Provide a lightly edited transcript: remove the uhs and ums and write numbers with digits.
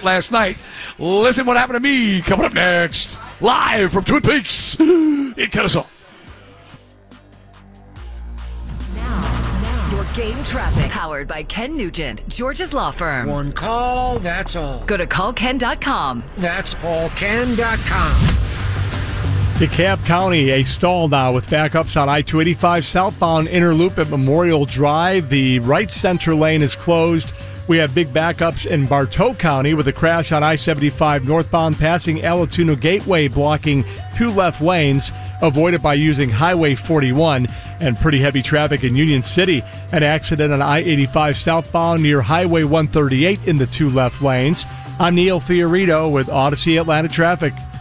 it last night. Listen what happened to me coming up next. Live from Twin Peaks in Kennesaw. Now, your game traffic. Powered by Ken Nugent, George's Law Firm. One call, that's all. Go to callken.com. That's allken.com. DeKalb County, a stall now with backups on I-285 southbound inner loop at Memorial Drive. The right center lane is closed. We have big backups in Bartow County with a crash on I-75 northbound passing Alatoona Gateway, blocking 2 left lanes, avoided by using Highway 41. And pretty heavy traffic in Union City. An accident on I-85 southbound near Highway 138 in the 2 left lanes. I'm Neil Fiorito with Odyssey Atlanta Traffic.